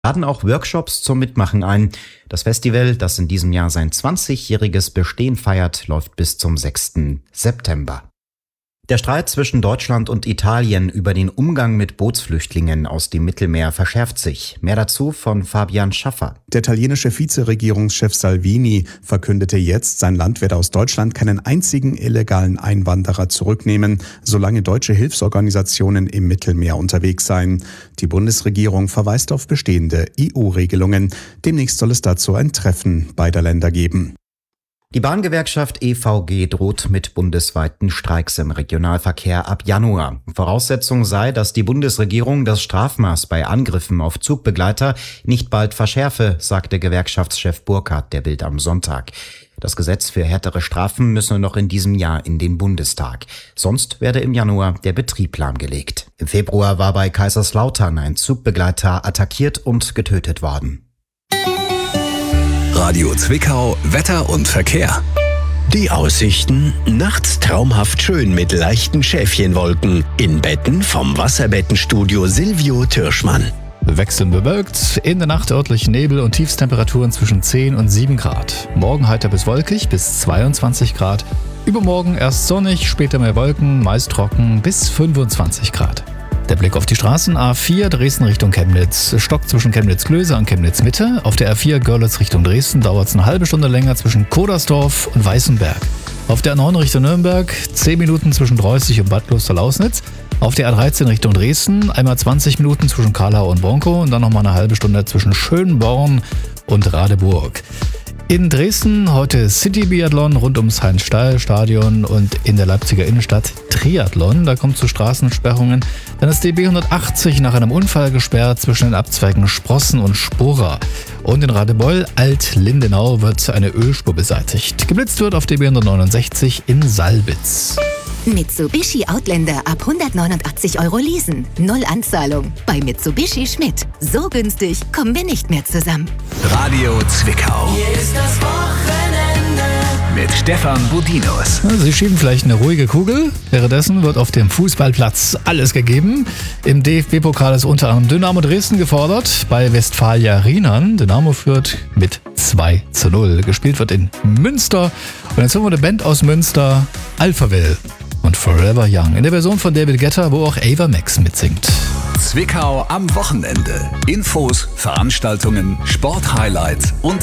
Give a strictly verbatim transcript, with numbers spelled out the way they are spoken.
laden auch Workshops zum Mitmachen ein. Das Festival, das in diesem Jahr sein zwanzigjähriges Bestehen feiert, läuft bis zum sechsten September. Der Streit zwischen Deutschland und Italien über den Umgang mit Bootsflüchtlingen aus dem Mittelmeer verschärft sich. Mehr dazu von Fabian Schaffer. Der italienische Vizeregierungschef Salvini verkündete jetzt, sein Land werde aus Deutschland keinen einzigen illegalen Einwanderer zurücknehmen, solange deutsche Hilfsorganisationen im Mittelmeer unterwegs seien. Die Bundesregierung verweist auf bestehende E U-Regelungen. Demnächst soll es dazu ein Treffen beider Länder geben. Die Bahngewerkschaft E V G droht mit bundesweiten Streiks im Regionalverkehr ab Januar. Voraussetzung sei, dass die Bundesregierung das Strafmaß bei Angriffen auf Zugbegleiter nicht bald verschärfe, sagte Gewerkschaftschef Burkhardt der Bild am Sonntag. Das Gesetz für härtere Strafen müsse noch in diesem Jahr in den Bundestag. Sonst werde im Januar der Betrieb lahmgelegt. Im Februar war bei Kaiserslautern ein Zugbegleiter attackiert und getötet worden. Radio Zwickau, Wetter und Verkehr. Die Aussichten: nachts traumhaft schön mit leichten Schäfchenwolken. In Betten vom Wasserbettenstudio Silvio Türschmann. Wechselnd bewölkt, in der Nacht örtlich Nebel und Tiefstemperaturen zwischen zehn und sieben Grad. Morgen heiter bis wolkig bis zweiundzwanzig Grad. Übermorgen erst sonnig, später mehr Wolken, meist trocken bis fünfundzwanzig Grad. Der Blick auf die Straßen: A vier Dresden Richtung Chemnitz, Stock zwischen Chemnitz-Klöße und Chemnitz-Mitte. Auf der R vier Görlitz Richtung Dresden dauert es eine halbe Stunde länger zwischen Kodersdorf und Weißenberg. Auf der A neun Richtung Nürnberg zehn Minuten zwischen Dreußig und Bad Klosterlausnitz. Auf der A dreizehn Richtung Dresden einmal zwanzig Minuten zwischen Karlau und Bonkow und dann nochmal eine halbe Stunde zwischen Schönborn und Radeburg. In Dresden heute City-Biathlon rund ums Heinz-Steil-Stadion und in der Leipziger Innenstadt Triathlon. Da kommt zu Straßensperrungen. Dann ist die B hundertachtzig nach einem Unfall gesperrt zwischen den Abzweigen Sprossen und Spora. Und in Radebeul Alt-Lindenau wird eine Ölspur beseitigt. Geblitzt wird auf der B hundertneunundsechzig in Salbitz. Mitsubishi Outlander ab hundertneunundachtzig Euro leasen. Null Anzahlung. Bei Mitsubishi Schmidt. So günstig kommen wir nicht mehr zusammen. Radio Zwickau. Hier ist das Wochenende. Mit Stefan Budinus. Sie schieben vielleicht eine ruhige Kugel. Währenddessen wird auf dem Fußballplatz alles gegeben. Im D F B-Pokal ist unter anderem Dynamo Dresden gefordert. Bei Westfalia Rienan. Dynamo führt mit zwei zu null. Gespielt wird in Münster. Und jetzt haben wir eine Band aus Münster, Alphaville und Forever Young. In der Version von David Guetta, wo auch Ava Max mitsingt. Zwickau am Wochenende. Infos, Veranstaltungen, Sporthighlights und